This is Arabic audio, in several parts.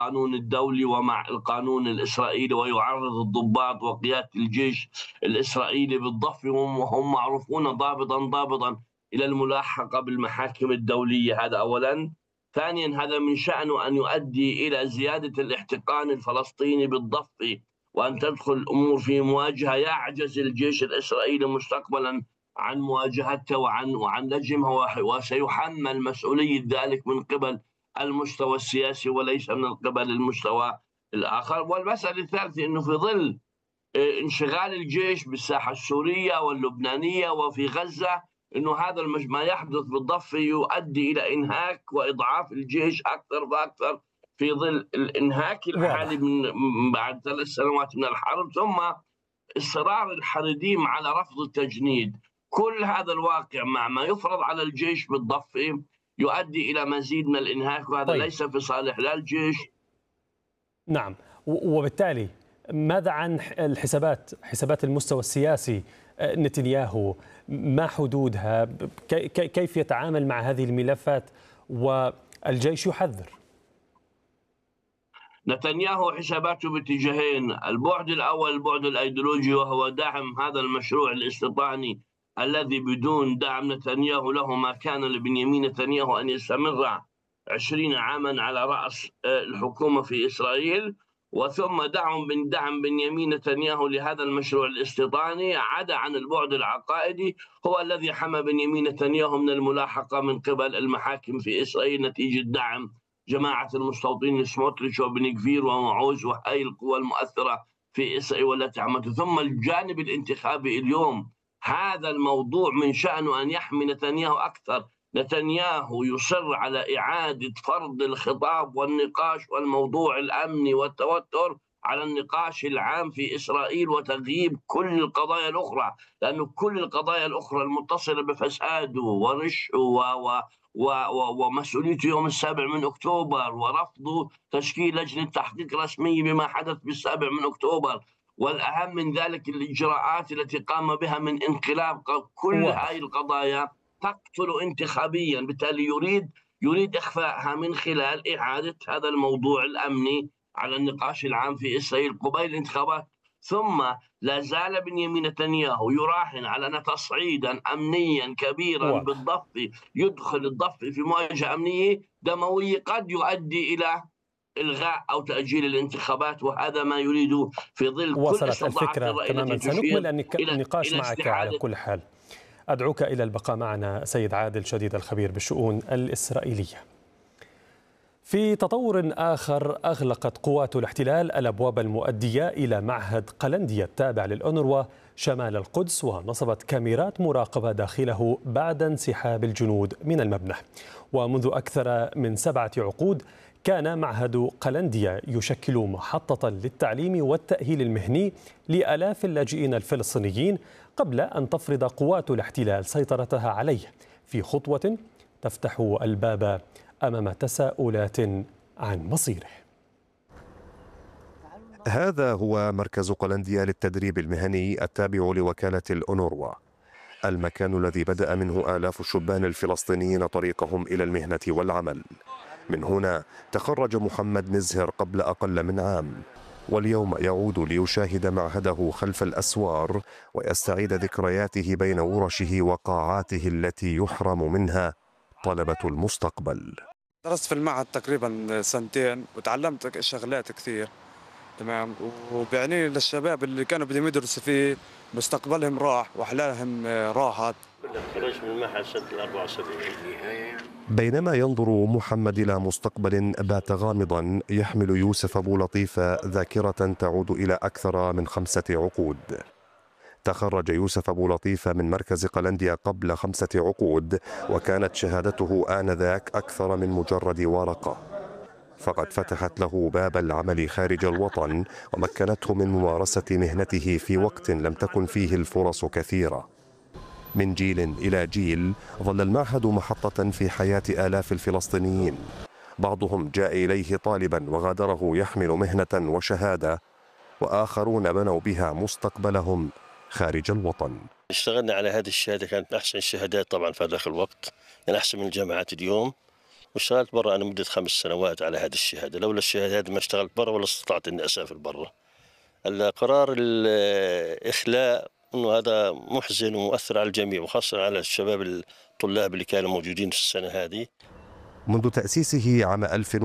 القانون الدولي ومع القانون الإسرائيلي، ويعرض الضباط وقيادة الجيش الإسرائيلي بالضفة وهم معروفون ضابطا إلى الملاحقة بالمحاكم الدولية. هذا أولا. ثانيا، هذا من شأنه أن يؤدي إلى زيادة الاحتقان الفلسطيني بالضفة، وأن تدخل الأمور في مواجهة يعجز الجيش الإسرائيلي مستقبلا عن مواجهتها وعن لجمها، وسيحمل مسؤولية ذلك من قبل المستوى السياسي وليس من قبل المستوى الآخر. والمسألة الثالثة أنه في ظل انشغال الجيش بالساحة السورية واللبنانية وفي غزة، أنه هذا ما يحدث بالضفة يؤدي إلى إنهاك وإضعاف الجيش أكثر فأكثر في ظل الإنهاك الحالي من بعد 3 سنوات من الحرب، ثم إصرار الحريديم على رفض التجنيد. كل هذا الواقع مع ما يفرض على الجيش بالضفة يؤدي إلى مزيد من الإنهاك، وهذا ليس في صالح لا الجيش. نعم، وبالتالي ماذا عن حسابات المستوى السياسي؟ نتنياهو ما حدودها؟ كيف يتعامل مع هذه الملفات؟ والجيش يحذر. نتنياهو حساباته باتجاهين: البعد الأول البعد الأيديولوجي، وهو دعم هذا المشروع الاستيطاني الذي بدون دعم نتنياهو له ما كان لبنيامين نتنياهو أن يستمر 20 عاما على رأس الحكومة في إسرائيل. وثم دعم بنيامين نتنياهو لهذا المشروع الاستيطاني عدا عن البعد العقائدي، هو الذي حمى بنيامين نتنياهو من الملاحقة من قبل المحاكم في إسرائيل نتيجة دعم جماعة المستوطنين سموتريتش وبن غفير ومعوز وهي القوى المؤثرة في إسرائيل والتي عمته. ثم الجانب الانتخابي اليوم، هذا الموضوع من شأنه أن يحمي نتنياهو أكثر. نتنياهو يصر على إعادة فرض الخطاب والنقاش والموضوع الأمني والتوتر على النقاش العام في إسرائيل وتغييب كل القضايا الأخرى، لأن كل القضايا الأخرى المتصلة بفساده ورشه ومسؤوليته يوم 7 أكتوبر ورفضه تشكيل لجنة تحقيق رسمية بما حدث بال7 أكتوبر، والأهم من ذلك الإجراءات التي قام بها من انقلاب، كل هذه القضايا تقتل انتخابيا. بالتالي يريد إخفائها من خلال إعادة هذا الموضوع الأمني على النقاش العام في إسرائيل قبيل الانتخابات. ثم لا زال بنيامين نتنياهو يراهن على أن تصعيدا أمنيا كبيرا بالضفة، يدخل الضفة في مواجهة أمنية دموية قد يؤدي إلى إلغاء أو تأجيل الانتخابات، وهذا ما يريده في ظل كل استطلاعات الرأي تماما. سنكمل النقاش معك على كل حال. أدعوك إلى البقاء معنا سيد عادل شديد الخبير بالشؤون الإسرائيلية. في تطور آخر، أغلقت قوات الاحتلال الأبواب المؤدية إلى معهد قلندية التابع للأونروا شمال القدس، ونصبت كاميرات مراقبة داخله بعد انسحاب الجنود من المبنى. ومنذ أكثر من 7 عقود كان معهد قلندية يشكل محطة للتعليم والتأهيل المهني لآلاف اللاجئين الفلسطينيين قبل أن تفرض قوات الاحتلال سيطرتها عليه، في خطوة تفتح الباب أمام تساؤلات عن مصيره. هذا هو مركز قلندية للتدريب المهني التابع لوكالة الأونروا، المكان الذي بدأ منه آلاف الشبان الفلسطينيين طريقهم إلى المهنة والعمل. من هنا تخرج محمد مزهر قبل أقل من عام، واليوم يعود ليشاهد معهده خلف الأسوار ويستعيد ذكرياته بين ورشه وقاعاته التي يحرم منها طلبة المستقبل. درست في المعهد تقريبا 2 سنين وتعلمت شغلات كثير، تمام، وبعني للشباب اللي كانوا بدهم يدرسوا فيه مستقبلهم راح واحلامهم راحت. خرجت من المعهد سنة 74. بينما ينظر محمد إلى مستقبل بات غامضا، يحمل يوسف أبو لطيفة ذاكرة تعود إلى أكثر من 5 عقود. تخرج يوسف أبو لطيفة من مركز قلندية قبل 5 عقود، وكانت شهادته آنذاك أكثر من مجرد ورقة، فقد فتحت له باب العمل خارج الوطن ومكنته من ممارسة مهنته في وقت لم تكن فيه الفرص كثيرة. من جيل إلى جيل ظل المعهد محطة في حياة آلاف الفلسطينيين، بعضهم جاء إليه طالبا وغادره يحمل مهنة وشهادة، وآخرون بنوا بها مستقبلهم خارج الوطن. اشتغلنا على هذه الشهادة، كانت من أحسن الشهادات طبعا في هذاك الوقت، يعني أحسن من الجامعات اليوم، واشتغلت برا أنا مدة 5 سنوات على هذه الشهادة. لولا الشهادة هذه ما اشتغلت برا ولا استطعت إني أسافر برا. القرار الإخلاء إنه هذا محزن ومؤثر على الجميع، وخاصة على الشباب الطلاب اللي كانوا موجودين في السنة هذه. منذ تأسيسه عام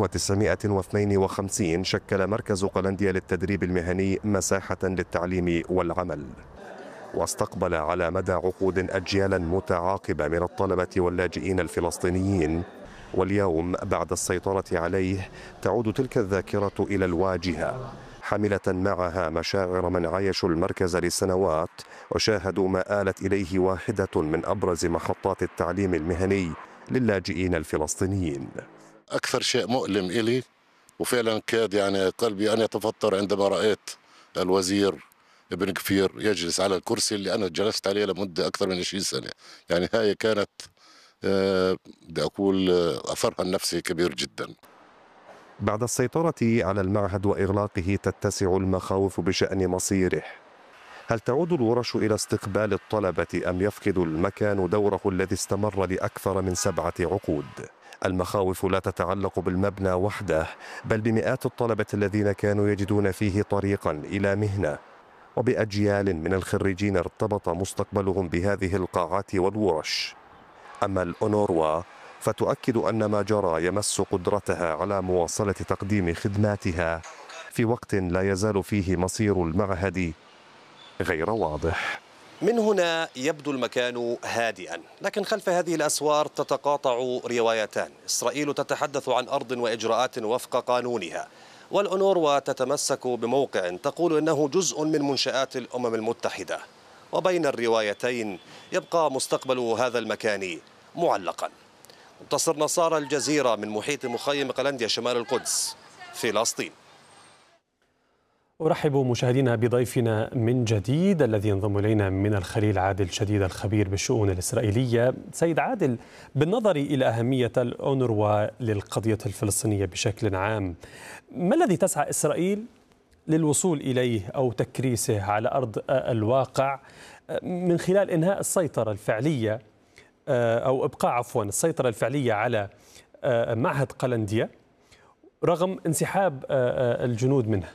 1952 شكل مركز قلنديا للتدريب المهني مساحة للتعليم والعمل، واستقبل على مدى عقود أجيالا متعاقبة من الطلبة واللاجئين الفلسطينيين. واليوم بعد السيطرة عليه تعود تلك الذاكرة إلى الواجهة، حاملة معها مشاعر من عايشوا المركز لسنوات وشاهدوا ما آلت إليه واحدة من أبرز محطات التعليم المهني للاجئين الفلسطينيين. أكثر شيء مؤلم إلي وفعلا كاد يعني قلبي أن يتفطر عندما رأيت الوزير ابن كفير يجلس على الكرسي اللي أنا جلست عليه لمدة أكثر من 20 سنة. يعني هاي كانت بدي أقول أثرها النفسي كبير جدا. بعد السيطرة على المعهد وإغلاقه تتسع المخاوف بشأن مصيره. هل تعود الورش إلى استقبال الطلبة أم يفقد المكان دوره الذي استمر لأكثر من 7 عقود؟ المخاوف لا تتعلق بالمبنى وحده، بل بمئات الطلبة الذين كانوا يجدون فيه طريقا إلى مهنة، وبأجيال من الخريجين ارتبط مستقبلهم بهذه القاعات والورش. أما الأونروا فتؤكد أن ما جرى يمس قدرتها على مواصلة تقديم خدماتها في وقت لا يزال فيه مصير المعهد غير واضح. من هنا يبدو المكان هادئا، لكن خلف هذه الأسوار تتقاطع روايتان. إسرائيل تتحدث عن أرض وإجراءات وفق قانونها، والأونروا تتمسك بموقع تقول إنه جزء من منشآت الأمم المتحدة. وبين الروايتين يبقى مستقبل هذا المكان معلقا. منتصر نصار، الجزيرة، من محيط مخيم قلنديا شمال القدس، فلسطين. أرحب مشاهدينا بضيفنا من جديد الذي ينضم إلينا من الخليل، عادل شديد الخبير بالشؤون الإسرائيلية. سيد عادل، بالنظر إلى أهمية الأونروا للقضية الفلسطينية بشكل عام، ما الذي تسعى إسرائيل للوصول إليه أو تكريسه على أرض الواقع من خلال إنهاء السيطرة الفعلية أو إبقاء السيطرة الفعلية على معهد قلنديا رغم انسحاب الجنود منه؟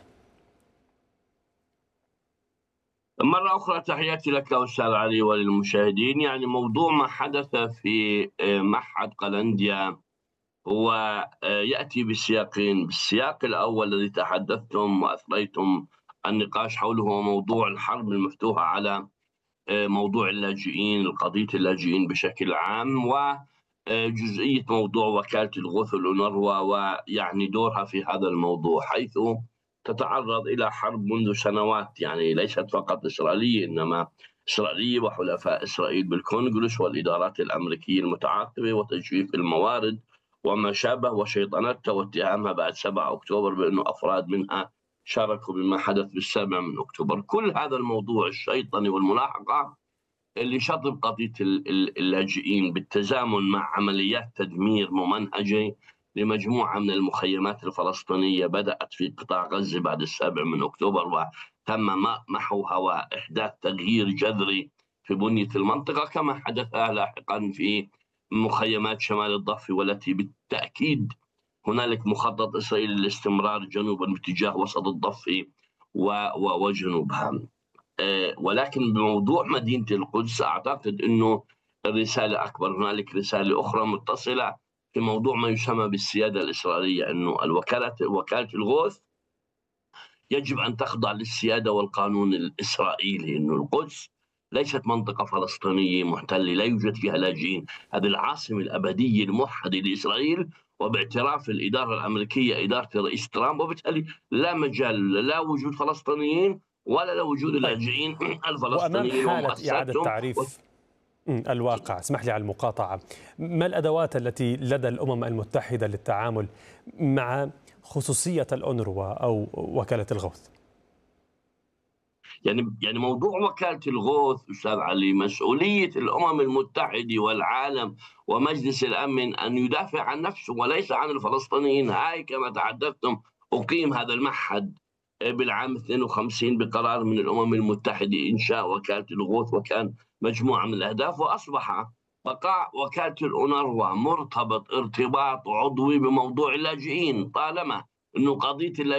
مرة أخرى تحياتي لك أستاذ علي وللمشاهدين. يعني موضوع ما حدث في معهد قلنديا هو يأتي بسياقين. بالسياق الأول الذي تحدثتم وأثريتم النقاش حوله هو موضوع الحرب المفتوحة على موضوع اللاجئين، قضية اللاجئين بشكل عام، وجزئية موضوع وكالة الغوث الأونروا ويعني دورها في هذا الموضوع، حيث تتعرض إلى حرب منذ سنوات، يعني ليست فقط إسرائيلية إنما إسرائيلية وحلفاء إسرائيل بالكونغرس والإدارات الأمريكية المتعاقبة وتجفيف الموارد وما شابه، وشيطنتها واتهامها بعد 7 أكتوبر بأنه أفراد منها شاركوا بما حدث بال7 من أكتوبر. كل هذا الموضوع الشيطني والملاحقة اللي شطب قضية اللاجئين بالتزامن مع عمليات تدمير ممنهجة لمجموعة من المخيمات الفلسطينية بدأت في قطاع غزة بعد 7 من أكتوبر وتم محوها وإحداث تغيير جذري في بنية المنطقة، كما حدث لاحقا في مخيمات شمال الضفة، والتي بالتأكيد هنالك مخطط إسرائيلي للاستمرار جنوبا باتجاه وسط الضفة وجنوبها. ولكن بموضوع مدينة القدس أعتقد أنه الرسالة أكبر. هنالك رسالة أخرى متصلة في موضوع ما يسمى بالسيادة الإسرائيلية، أنه وكالة الغوث يجب أن تخضع للسيادة والقانون الإسرائيلي، أنه القدس ليست منطقة فلسطينية محتلة لا يوجد فيها لاجئين، هذه العاصمة الأبدية الموحدة لإسرائيل، وباعتراف الإدارة الأمريكية إدارة الرئيس ترامب، وبالتالي لا مجال لا وجود فلسطينيين ولا لوجود اللاجئين الفلسطينيين. وأمام حالة إعادة تعريف الواقع، اسمح لي على المقاطعة، ما الأدوات التي لدى الأمم المتحدة للتعامل مع خصوصية الأونروا أو وكالة الغوث؟ يعني موضوع وكالة الغوث أستاذ علي مسؤولية الأمم المتحدة والعالم ومجلس الأمن أن يدافع عن نفسه وليس عن الفلسطينيين. هاي كما تحدثتم أقيم هذا المعهد بالعام 52 بقرار من الأمم المتحدة إنشاء وكالة الغوث، وكان مجموعة من الأهداف، وأصبح بقاء وكالة الأونروا مرتبط ارتباط عضوي بموضوع اللاجئين، طالما أنه قضية اللاجئين